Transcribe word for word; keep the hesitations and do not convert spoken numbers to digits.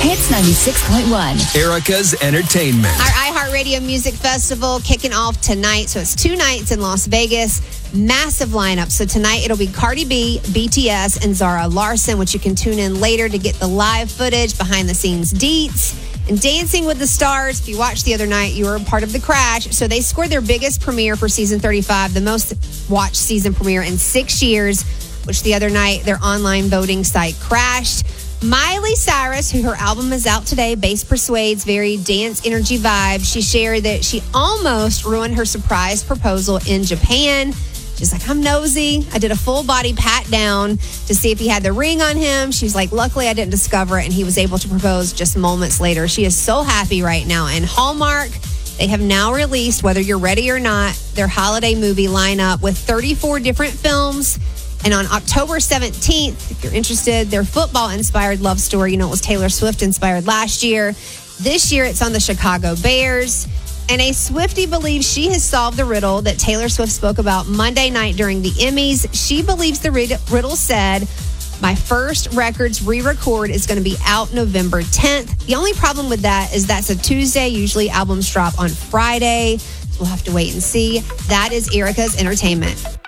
Hits ninety-six point one. Erica's Entertainment. Our iHeartRadio Music Festival kicking off tonight. So it's two nights in Las Vegas. Massive lineup. So tonight it'll be Cardi B, B T S, and Zara Larsson, which you can tune in later to get the live footage, behind the scenes deets. And Dancing with the Stars, if you watched the other night, you were a part of the crash. So they scored their biggest premiere for season thirty-five, the most watched season premiere in six years, which the other night their online voting site crashed. Miley Cyrus, who her album is out today, Bass Persuades, very dance energy vibe. She shared that she almost ruined her surprise proposal in Japan. She's like, I'm nosy. I did a full body pat down to see if he had the ring on him. She's like, luckily I didn't discover it, and he was able to propose just moments later. She is so happy right now. And Hallmark, they have now released, whether you're ready or not, their holiday movie lineup with thirty-four different films. And on October seventeenth, if you're interested, their football-inspired love story, you know, it was Taylor Swift-inspired last year. This year, it's on the Chicago Bears. And a Swiftie believes she has solved the riddle that Taylor Swift spoke about Monday night during the Emmys. She believes the riddle said, my first records re-record is going to be out November tenth. The only problem with that is that's a Tuesday. Usually albums drop on Friday. So we'll have to wait and see. That is Erica's Entertainment.